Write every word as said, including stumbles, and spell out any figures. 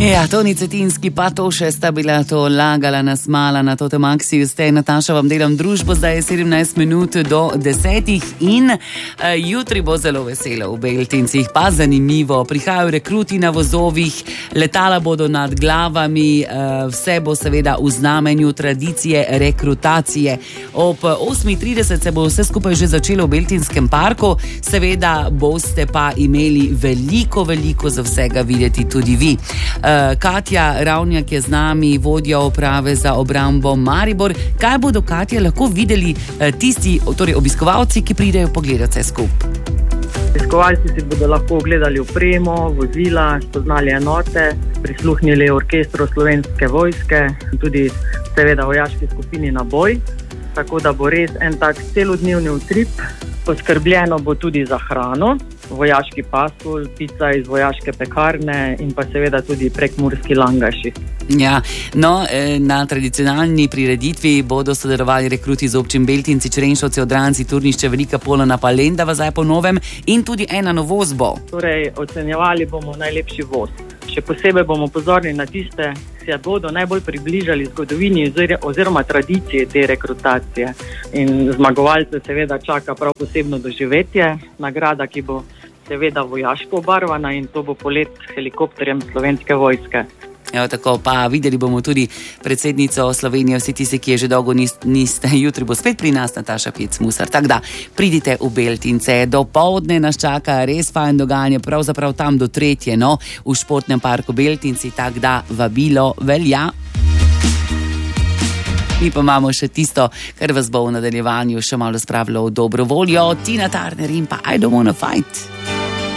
Ja, Toni Cetinski pa to še sta bila to lagala nas mala na Tote Maxiju. Ste, Nataša, vam delam družbo, zdaj je sedemnajst minut do desetih in uh, jutri bo zelo veselo v Beltincih, pa zanimivo. Prihajajo rekruti na vozovih, letala bodo nad glavami, uh, vse bo seveda v znamenju tradicije rekrutacije. Ob osem trideset se bo vse skupaj že začelo v Beltinskem parku, seveda boste pa imeli veliko, veliko za vsega videti tudi vi. Uh, Katja Ravnjak je z nami, vodja uprave za obrambo Maribor. Kaj bodo, Katja, lahko videli tisti, torej obiskovalci, ki pridejo pogledati vse skupaj? Obiskovalci si bodo lahko ogledali opremo, vozila, spoznali enote, prisluhnili orkestru Slovenske vojske, tudi seveda vojaški skupini Naboj. Tako da bo res en tak celodnevni utrip. Poskrbljeno bo tudi za hrano, vojaški pasulj, pica iz vojaške pekarne in pa seveda tudi prekmurski langaši. Ja, no, na tradicionalni prireditvi bodo sodelovali rekruti z občin Beltinci, Črenšovci, Odranci, Turnišče, Velika Polona pa Lendava zdaj po novem in tudi ena novost bo. Torej, ocenjevali bomo najlepši voz. Še posebej bomo pozorni na tiste, ki se bodo najbolj približali zgodovini oziroma tradiciji te rekrutacije. In zmagovalce seveda čaka prav posebno doživetje, nagrada, ki bo seveda vojaško obarvana in to bo polet s helikopterjem Slovenske vojske. Evo tako, pa videli bomo tudi predsednico Slovenije, vsi tisti, ki je že dolgo niste, jutri bo spet pri nas Nataša Pirc-Musar. Tako da, pridite v Beltince, do povdne nas čaka res fajn dogajanje, pravzaprav tam do tretje, no, v športnem parku Beltinci, tako da vabilo velja. Mi pa imamo še tisto, kar vas bo v nadaljevanju še malo spravilo v dobro voljo, Tina Turner in pa I Don't Wanna Fight.